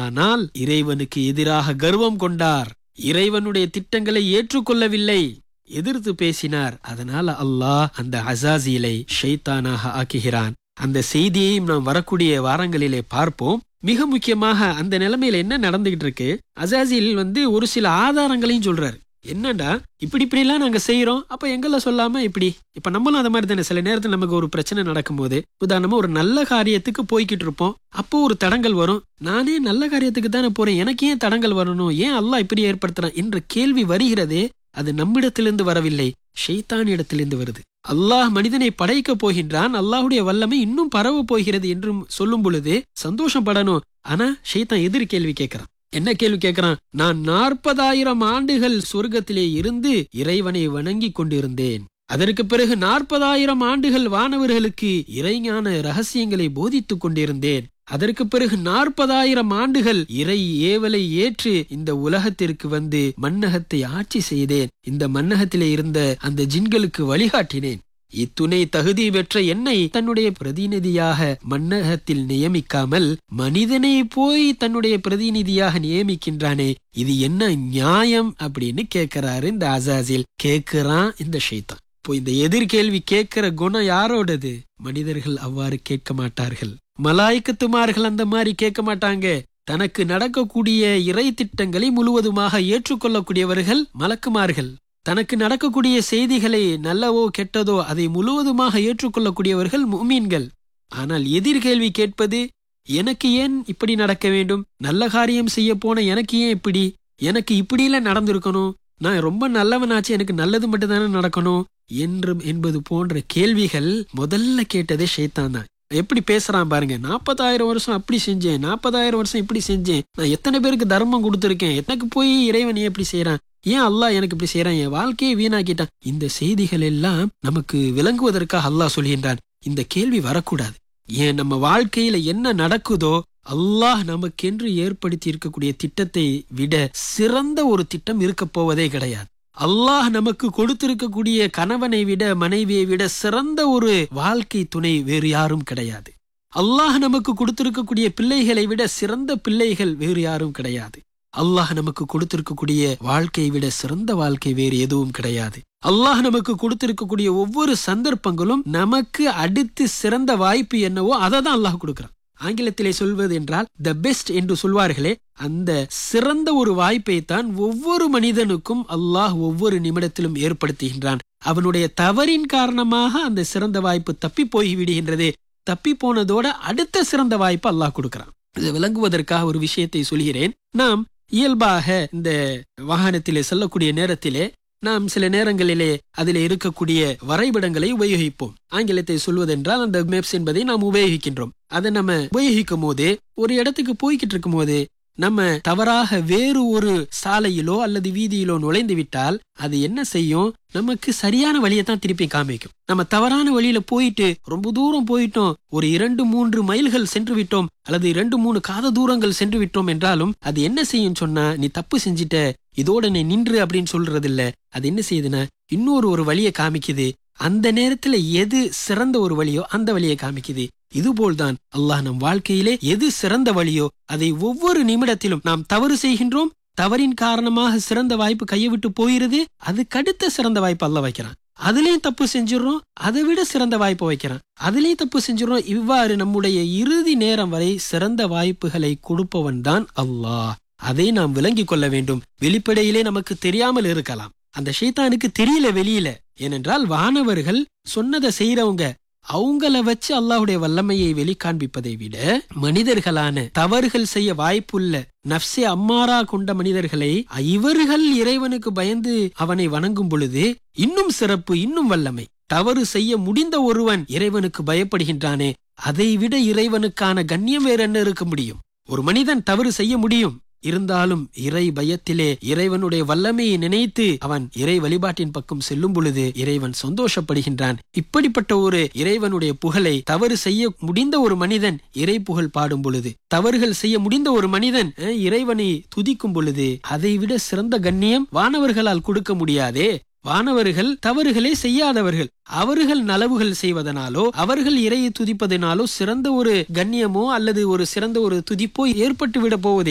ஆனால் இறைவனுக்கு எதிராக கர்வம் கொண்டார். இறைவனுடைய திட்டங்களை ஏற்றுக்கொள்ளவில்லை, எதிர்த்து பேசினார். அதனால அல்லாஹ் அந்த அஸாஸீலை ஷைத்தானாக ஆக்குகிறான். அந்த செய்தியையும் நாம் வரக்கூடிய வாரங்களிலே பார்ப்போம். மிக முக்கியமாக அந்த நிலைமையில என்ன நடந்துகிட்டு இருக்கு, அஸாஸீல் ஒரு சில ஆதாரங்களையும் சொல்றாரு. என்னடா இப்படிலாம் நாங்க செய்யறோம், அப்ப எங்கள சொல்லாம இப்படி. இப்ப நம்மளும் அந்த மாதிரி தானே, சில நேரத்துல நமக்கு ஒரு பிரச்சனை நடக்கும் போது, உதாரணமா ஒரு நல்ல காரியத்துக்கு போய்கிட்டு இருப்போம், அப்போ ஒரு தடங்கள் வரும். நானே நல்ல காரியத்துக்கு தானே போறேன், எனக்கு ஏன் தடங்கள் வரணும், ஏன் அல்லாஹ் இப்படி ஏற்படுத்துறான் என்ற கேள்வி வருகிறதே, அது நம்மிடத்திலிருந்து வரவில்லை, ஷைத்தானிடத்திலிருந்து வருது. அல்லாஹ் மனிதனை படைக்க போகின்றான், அல்லாஹுடைய வல்லமை இன்னும் பரவ போகிறது என்று சொல்லும் பொழுது சந்தோஷப்படணும். ஆனா ஷைத்தான் எதிர் கேள்வி கேட்கிறான். என்ன கேள்வி கேட்கிறான்? நான் 40,000 ஆண்டுகள் சொர்க்கத்திலே இருந்து இறைவனை வணங்கி கொண்டிருந்தேன். அதற்கு பிறகு 40,000 ஆண்டுகள் வானவர்களுக்கு இறைஞான ரகசியங்களை போதித்துக் கொண்டிருந்தேன். அதற்கு பிறகு 40,000 ஆண்டுகள் இறை ஏவலை ஏற்று இந்த உலகத்திற்கு வந்து மன்னகத்தை ஆட்சி செய்தேன். இந்த மன்னகத்திலே இருந்த அந்த ஜின்களுக்கு வழிகாட்டினேன். இத்துணை தகுதி பெற்ற என்னை தன்னுடைய பிரதிநிதியாக மன்னகத்தில் நியமிக்காமல் மனிதனை போய் தன்னுடைய பிரதிநிதியாக நியமிக்கின்றானே, இது என்ன நியாயம் அப்படின்னு கேட்கிறாரு இந்த அஸாஸீல். கேட்கிறான் இந்த ஷைத்தான். இப்போ இந்த எதிர்கேள்வி கேட்கிற குணம் யாரோடது? மனிதர்கள் அவ்வாறு கேட்க மாட்டார்கள். மலாய்க்கத்துமார்கள் அந்த மாதிரி கேட்க மாட்டாங்க. தனக்கு நடக்கக்கூடிய இறை திட்டங்களை முழுவதுமாக ஏற்றுக்கொள்ளக்கூடியவர்கள் மலக்குமார்கள். தனக்கு நடக்கக்கூடிய செய்திகளை நல்லவோ கெட்டதோ அதை முழுவதுமாக ஏற்றுக்கொள்ளக்கூடியவர்கள் முஃமின்கள். ஆனால் எதிர்கேள்வி கேட்பது, எனக்கு ஏன் இப்படி நடக்க வேண்டும், நல்ல காரியம் செய்ய போன எனக்கு ஏன் இப்படி, எனக்கு இப்படியெல்லாம் நடந்திருக்கணும், நான் ரொம்ப நல்லவனாச்சு, எனக்கு நல்லது மட்டும் தானே நடக்கணும் என்பது போன்ற கேள்விகள் முதல்ல கேட்டதே ஷைத்தான் தான். எப்படி பேசுறான் பாருங்க. 40,000 வருஷம் அப்படி செஞ்சேன், 40,000 வருஷம் இப்படி செஞ்சேன், நான் எத்தனை பேருக்கு தர்மம் கொடுத்திருக்கேன், எனக்கு போய் இறைவன் எப்படி செய்யறான், ஏன் அல்லாஹ் எனக்கு இப்படி செய்யறான், என் வாழ்க்கையை வீணாக்கிட்டான். இந்த செய்திகள் எல்லாம் நமக்கு விளங்குவதற்காக அல்லாஹ் சொல்கின்றான். இந்த கேள்வி வரக்கூடாது. ஏன் நம்ம வாழ்க்கையில என்ன நடக்குதோ, அல்லாஹ் நமக்கென்று ஏற்படுத்தி இருக்கக்கூடிய திட்டத்தை விட சிறந்த ஒரு திட்டம் இருக்க போவதே கிடையாது. அல்லாஹ் நமக்கு கொடுத்திருக்கக்கூடிய கணவனை விட மனைவியை விட சிறந்த ஒரு வாழ்க்கை துணை வேறு யாரும் கிடையாது. அல்லாஹ் நமக்கு கொடுத்திருக்கக்கூடிய பிள்ளைகளை விட சிறந்த பிள்ளைகள் வேறு யாரும் கிடையாது. அல்லாஹ் நமக்கு கொடுத்திருக்கக்கூடிய வாழ்க்கையை விட சிறந்த வாழ்க்கை வேறு எதுவும் கிடையாது. அல்லாஹ் நமக்கு கொடுத்திருக்கக்கூடிய ஒவ்வொரு சந்தர்ப்பங்களும் நமக்கு அடுத்து சிறந்த வாய்ப்பு என்னவோ அதை தான் அல்லாஹ் கொடுக்கிறான். ஆங்கிலத்திலே சொல்வது என்றால் த பெஸ்ட் என்று சொல்வார்களே, அந்த சிறந்த ஒரு வாய்ப்பை தான் ஒவ்வொரு மனிதனுக்கும் அல்லாஹ் ஒவ்வொரு நிமிடத்திலும் ஏற்படுத்துகின்றான். அவனுடைய தவறின் காரணமாக அந்த சிறந்த வாய்ப்பு தப்பி போய் விடுகின்றது. தப்பி போனதோட அடுத்த சிறந்த வாய்ப்பு அல்லாஹ் கொடுக்கிறான். இதை விளங்குவதற்காக ஒரு விஷயத்தை சொல்கிறேன். நாம் இயல்பாக இந்த வாகனத்திலே செல்லக்கூடிய நேரத்திலே நாம் சில நேரங்களிலே அதிலே இருக்கக்கூடிய வரைபடங்களை உபயோகிப்போம். ஆங்கிலத்தை சொல்வதென்றால் அந்த மேப்ஸ் என்பதை நாம் உபயோகிக்கின்றோம். அதை நம்ம உபயோகிக்கும் போது ஒரு இடத்துக்கு போய்கிட்டு இருக்கும் போது நம்ம தவறாக வேறு ஒரு சாலையிலோ அல்லது வீதியிலோ நுழைந்து விட்டால் அது என்ன செய்யும், நமக்கு சரியான வழியை தான் திருப்பி காமிக்கும். நம்ம தவறான வழியில போயிட்டு ரொம்ப தூரம் போயிட்டோம், ஒரு 2-3 மைல்கள் சென்று விட்டோம் அல்லது 2-3 காத தூரங்கள் சென்று விட்டோம் என்றாலும் அது என்ன செய்யும் சொன்னா, நீ தப்பு செஞ்சிட்ட, இதோட நீ நின்று அப்படின்னு சொல்றது இல்ல. அது என்ன செய்யுதுன்னா இன்னொரு வழியை காமிக்குது. அந்த நேரத்துல எது சிறந்த ஒரு வழியோ அந்த வழியை காமிக்குது. இதுபோல்தான் அல்லாஹ் நம் வாழ்க்கையிலே எது சிறந்த வழியோ அதை ஒவ்வொரு நிமிடத்திலும் நாம் தவறு செய்கின்றோம், தவறின் காரணமாக சிறந்த வாய்ப்பு கையை விட்டு போயிருது, அதுக்கடுத்த சிறந்த வாய்ப்பு அல்லாஹ் வைக்கிறான். அதுலயும் தப்பு செஞ்சிடறோம், அதை விட சிறந்த வாய்ப்பு வைக்கிறான். அதுலயும் தப்பு செஞ்சிடறோம். இவ்வாறு நம்முடைய இறுதி நேரம் வரை சிறந்த வாய்ப்புகளை கொடுப்பவன் தான் அல்லாஹ். அதை நாம் விளங்கிக் கொள்ள வேண்டும். வெளிப்படையிலே நமக்கு தெரியாமல் இருக்கலாம், அந்த ஷைத்தானுக்கு தெரியல வெளியில. ஏனென்றால் வானவர்கள் சொன்னதை செய்யறவங்க, அவங்கள வச்சு அல்லாஹ்வுடைய வல்லமையை வெளிக்காண்பிப்பதை விட மனிதர்களான தவறுகள் செய்ய வாய்ப்புள்ள நஃப்ஸே அம்மாரா கொண்ட மனிதர்களை இவர்கள் இறைவனுக்கு பயந்து அவனை வணங்கும் பொழுது இன்னும் சிறப்பு, இன்னும் வல்லமை. தவறு செய்ய முடிந்த ஒருவன் இறைவனுக்கு பயப்படுகின்றானே, அதை விட இறைவனுக்கான கண்ணியம் வேற என்ன இருக்க முடியும்? ஒரு மனிதன் தவறு செய்ய முடியும், இருந்தாலும் இறை பயத்திலே இறைவனுடைய வல்லமையை நினைத்து அவன் இறை வழிபாட்டின் பக்கம் செல்லும் பொழுது இறைவன் சந்தோஷப்படுகின்றான். இப்படிப்பட்ட ஒரு இறைவனுடைய புகழை தவறு செய்ய முடிந்த ஒரு மனிதன் இறை புகழ் பாடும் பொழுது, தவறுகள் செய்ய முடிந்த ஒரு மனிதன் இறைவனை துதிக்கும் பொழுது, அதை விட சிறந்த கண்ணியம் வானவர்களால் கொடுக்க முடியாதே. வானவர்கள் தவறுகளே செய்யாதவர்கள், அவர்கள் நலவுகள் செய்வதனாலோ அவர்கள் இறையை துதிப்பதனாலோ சிறந்த ஒரு கண்ணியமோ அல்லது ஒரு சிறந்த ஒரு துதிப்போ ஏற்பட்டு விட போவதே